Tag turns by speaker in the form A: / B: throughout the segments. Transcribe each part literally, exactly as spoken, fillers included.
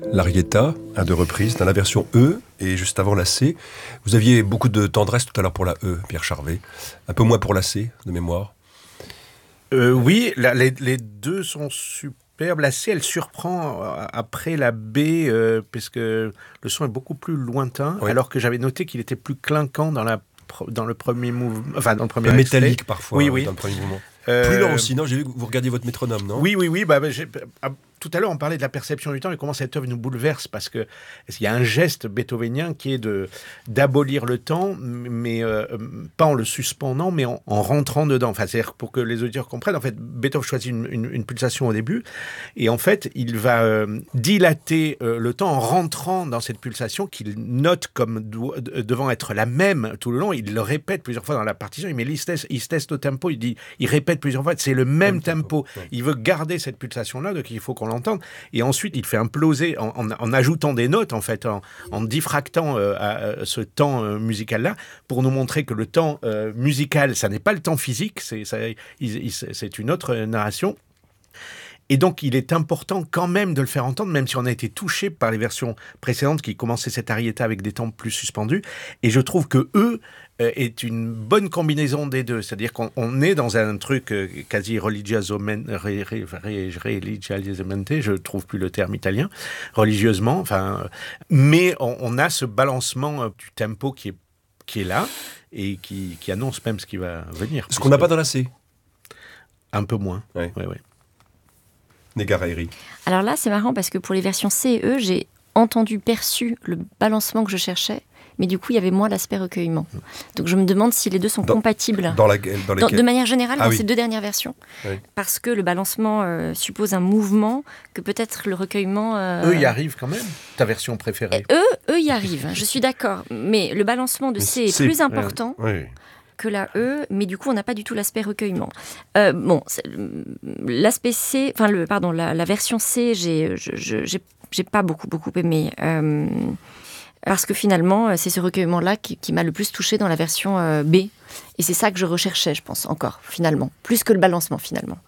A: l'arietta, à deux reprises, dans la version E et juste avant la C. Vous aviez beaucoup de tendresse tout à l'heure pour la E, Pierre Charvet. Un peu moins pour la C, de mémoire.
B: Euh, oui, la, les, les deux sont superbes. La C, elle surprend après la B, euh, puisque le son est beaucoup plus lointain, oui. Alors que j'avais noté qu'il était plus clinquant dans, la, dans le premier mouvement. Enfin, dans le premier extrait.
A: Métallique parfois,
B: oui, oui.
A: Dans le premier mouvement.
B: Euh...
A: Plus lent aussi, non? J'ai vu que vous regardiez votre métronome, non?
B: Oui, oui, oui. Bah, bah, j'ai... Tout à l'heure, on parlait de la perception du temps et comment cette œuvre nous bouleverse, parce qu'il y a un geste beethovénien qui est de, d'abolir le temps, mais euh, pas en le suspendant, mais en, en rentrant dedans. Enfin, c'est-à-dire pour que les auditeurs comprennent, en fait, Beethoven choisit une, une, une pulsation au début, et en fait, il va euh, dilater euh, le temps en rentrant dans cette pulsation qu'il note comme do- devant être la même tout le long. Il le répète plusieurs fois dans la partition. Il met l'istesto tempo, il dit, il répète plusieurs fois, c'est le même, même tempo. tempo. Ouais. Il veut garder cette pulsation-là, donc il faut qu'on l'entende. Et ensuite, il fait imploser en, en, en ajoutant des notes, en fait, en, en diffractant euh, à, à ce temps euh, musical-là, pour nous montrer que le temps euh, musical, ça n'est pas le temps physique, c'est, ça, il, il, c'est une autre narration. Et donc, il est important quand même de le faire entendre, même si on a été touché par les versions précédentes qui commençaient cette arietta avec des temps plus suspendus. Et je trouve que eux euh, est une bonne combinaison des deux. C'est-à-dire qu'on on est dans un truc euh, quasi religiosamente, re, re, re, religiosamente, je trouve plus le terme italien, religieusement. Enfin, euh, mais on, on a ce balancement euh, du tempo qui est, qui est là et qui, qui annonce même ce qui va venir.
A: Ce qu'on n'a pas dans la C.
B: Un peu moins.
A: Oui,
B: oui, oui.
A: Négareiri.
C: Alors là, c'est marrant parce que pour les versions C et E, j'ai entendu, perçu le balancement que je cherchais, mais du coup, il y avait moins l'aspect recueillement. Donc je me demande si les deux sont
A: dans,
C: compatibles.
A: Dans la, dans
C: dans, de manière générale, ah, dans
A: oui.
C: ces deux dernières versions.
A: Oui.
C: Parce que le balancement euh, suppose un mouvement que peut-être le recueillement... Euh...
B: Eux y arrivent quand même, ta version préférée.
C: Et eux, eux y arrivent, je suis d'accord. Mais le balancement de C est
A: c'est,
C: plus important.
A: Oui. oui.
C: que la E, mais du coup, on n'a pas du tout l'aspect recueillement. Euh, bon, l'aspect C, enfin, le, pardon, la, la version C, j'ai, je, je, j'ai, j'ai pas beaucoup, beaucoup aimé. Euh, parce que finalement, c'est ce recueillement-là qui, qui m'a le plus touchée dans la version euh, B. Et c'est ça que je recherchais, je pense, encore, finalement. Plus que le balancement, finalement.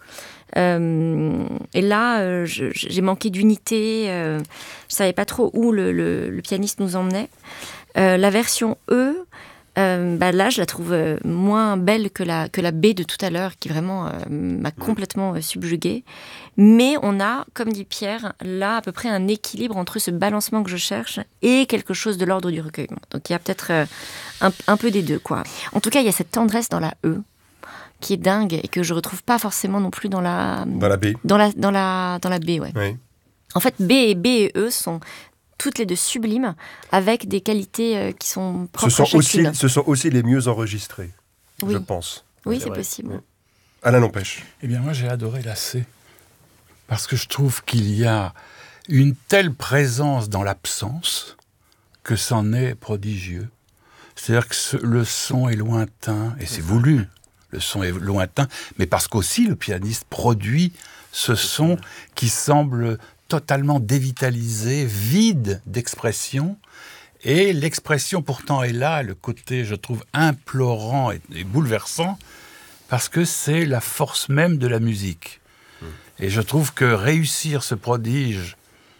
C: Euh, et là, euh, je, j'ai manqué d'unité. Euh, je savais pas trop où le, le, le pianiste nous emmenait. Euh, la version E... Euh, bah là, je la trouve euh, moins belle que la, que la B de tout à l'heure, qui vraiment euh, m'a complètement euh, subjuguée. Mais on a, comme dit Pierre, là, à peu près un équilibre entre ce balancement que je cherche et quelque chose de l'ordre du recueillement. Donc, il y a peut-être euh, un, un peu des deux, quoi. En tout cas, il y a cette tendresse dans la E, qui est dingue et que je retrouve pas forcément non plus dans la...
A: Dans la B.
C: Dans la, dans la, dans la B, ouais.
A: Oui.
C: En fait, B et B et E sont... toutes les deux sublimes, avec des qualités euh, qui sont propres
A: ce sont
C: à chacune.
A: Aussi, ce sont aussi les mieux enregistrés,
C: oui.
A: je pense.
C: Oui,
A: c'est,
C: c'est
A: vrai.
C: possible.
A: Oui. Alain Lempêche.
D: Eh bien, moi, j'ai adoré la C. Parce que je trouve qu'il y a une telle présence dans l'absence que c'en est prodigieux. C'est-à-dire que ce, le son est lointain, et c'est voulu. Le son est lointain, mais parce qu'aussi le pianiste produit ce son qui semble... totalement dévitalisé, vide d'expression, et l'expression pourtant est là, le côté, je trouve, implorant et, et bouleversant, parce que c'est la force même de la musique. Mmh. Et je trouve que réussir ce prodige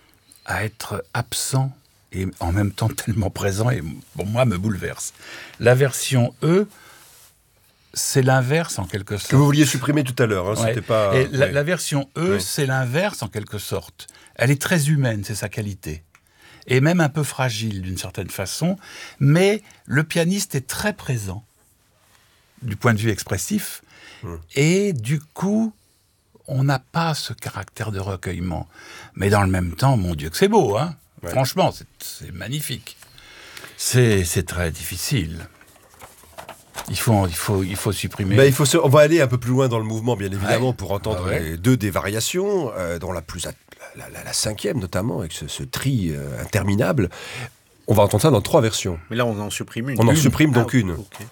D: à être absent et en même temps tellement présent, et pour moi, me bouleverse. La version E, c'est l'inverse en quelque sorte.
A: Que vous vouliez supprimer tout à l'heure, hein,
D: ouais.
A: c'était pas...
D: Et la,
A: ouais.
D: la version E, ouais. c'est l'inverse en quelque sorte. Elle est très humaine, c'est sa qualité. Et même un peu fragile d'une certaine façon, mais le pianiste est très présent du point de vue expressif, mmh. et du coup, on n'a pas ce caractère de recueillement. Mais dans le même temps, mon Dieu que c'est beau, hein. Ouais. Franchement, c'est, c'est magnifique. C'est, c'est très difficile. Il faut, il faut, il faut supprimer.
A: Ben, il faut se, on va aller un peu plus loin dans le mouvement, bien évidemment, ouais. pour entendre
D: ah ouais.
A: les deux des variations, euh, dont la plus, la, la, la cinquième notamment, avec ce, ce tri euh, interminable. On va entendre ça dans trois versions.
B: Mais là, on en supprime une.
A: On en
B: une.
A: supprime donc
B: ah,
A: une.
B: Okay.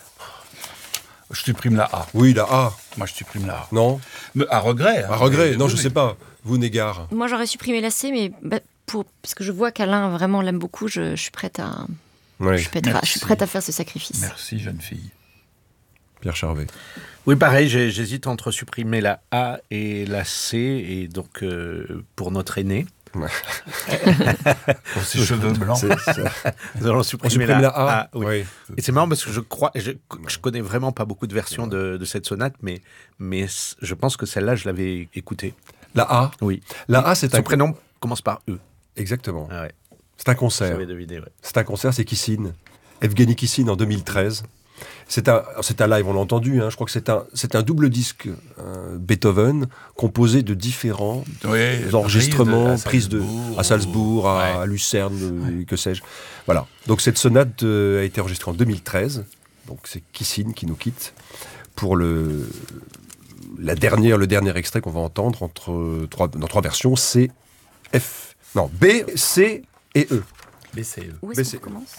D: Je supprime la A.
A: Oui, la A.
D: Moi, je supprime la A.
A: Non.
D: Mais à regret. Hein,
A: à regret.
D: mais,
A: non,
D: oui,
A: je
D: mais...
A: sais pas. Vous, Négare.
C: Moi, j'aurais supprimé la C, mais bah, pour, parce que je vois qu'Alain vraiment l'aime beaucoup, je, je suis prête à.
A: Oui.
C: Je suis prête à, je suis prête à faire ce sacrifice.
D: Merci, jeune fille.
A: Pierre Charvet.
B: Oui, pareil, j'hésite entre supprimer la A et la C, et donc euh, pour notre aîné.
A: Ouais.
D: Pour ses cheveux blancs.
A: C'est- c'est-
B: Nous allons
A: On
B: supprimer,
A: supprime la A.
B: A, oui.
A: Oui.
B: Et c'est marrant parce que je crois, je, je connais vraiment pas beaucoup de versions de, de cette sonate, mais, mais c- je pense que celle-là, je l'avais écoutée.
A: La A.
B: Oui.
A: La A, c'est
B: Son
A: un...
B: prénom commence par E.
A: Exactement.
B: Ah ouais,
A: C'est un concert.
B: j'avais deviné, ouais.
A: C'est un concert, c'est Kissine. Evgeny Kissine en deux mille treize. C'est un, c'est un live, on l'a entendu. Hein, je crois que c'est un, c'est un double disque euh, Beethoven composé de différents
D: Oui,
A: enregistrements,
D: prise de-
A: prises de, à Salzbourg, à,
D: Ouais.
A: à Lucerne, euh, que sais-je. Voilà. Donc cette sonate euh, a été enregistrée en deux mille treize. Donc c'est Kissine qui nous quitte pour le, la dernière, le dernier extrait qu'on va entendre entre euh, trois, dans trois versions, C, F, non B, C et E.
D: B C E.
C: Où
A: Mais
C: est-ce
A: c'est-
C: qu'on commence?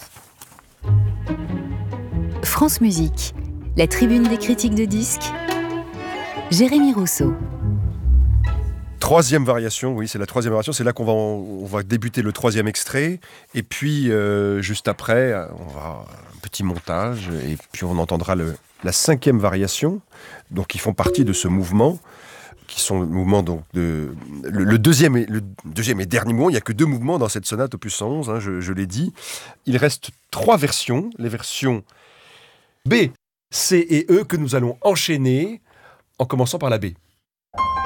E: France Musique, la tribune des critiques de disques. Jérémy Rousseau.
A: Troisième variation, oui, c'est la troisième variation. C'est là qu'on va, on va débuter le troisième extrait. Et puis, euh, juste après, on va un petit montage. Et puis, on entendra le, la cinquième variation. Donc, ils font partie de ce mouvement, qui sont le mouvement donc de le, le deuxième et le deuxième et dernier mouvement. Il n'y a que deux mouvements dans cette sonate opus cent onze. Hein, je, je l'ai dit. Il reste trois versions. Les versions B, C et E que nous allons enchaîner en commençant par la B.